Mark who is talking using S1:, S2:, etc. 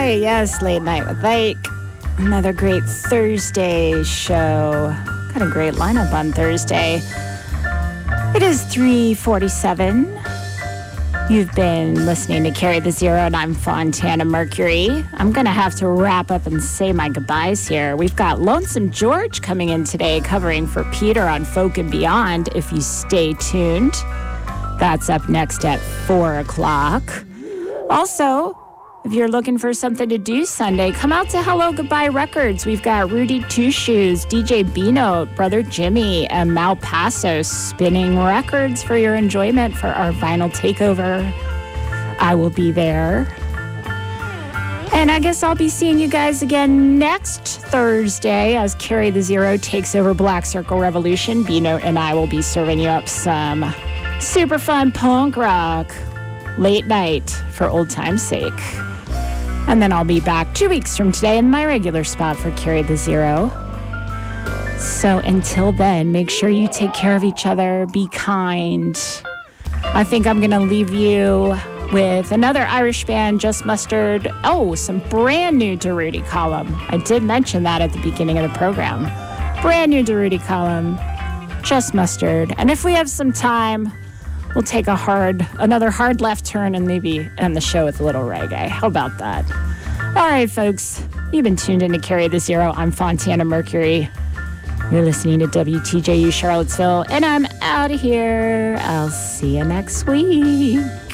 S1: Yes, Late Night with Ike. Another great Thursday show. Got a great lineup on Thursday. It is 3:47. You've been listening to Carry the Zero, and I'm Fontana Mercury. I'm going to have to wrap up and say my goodbyes here. We've got Lonesome George coming in today, covering for Peter on Folk and Beyond, if you stay tuned. That's up next at 4 o'clock. Also, if you're looking for something to do Sunday, come out to Hello Goodbye Records. We've got Rudy Two Shoes, DJ B-Note, Brother Jimmy, and Malpaso spinning records for your enjoyment for our vinyl takeover. I will be there. And I guess I'll be seeing you guys again next Thursday as Carry the Zero takes over Black Circle Revolution. B-Note and I will be serving you up some super fun punk rock late night for old time's sake. And then I'll be back 2 weeks from today in my regular spot for Carry the Zero. So until then, make sure you take care of each other. Be kind. I think I'm going to leave you with another Irish band, Just Mustard. Oh, some brand new Durutti Column. I did mention that at the beginning of the program. Brand new Durutti Column, Just Mustard. And if we have some time, we'll take another hard left turn and maybe end the show with a little reggae. How about that? All right, folks. You've been tuned in to Carry the Zero. I'm Fontana Mercury. You're listening to WTJU Charlottesville, and I'm out of here. I'll see you next week.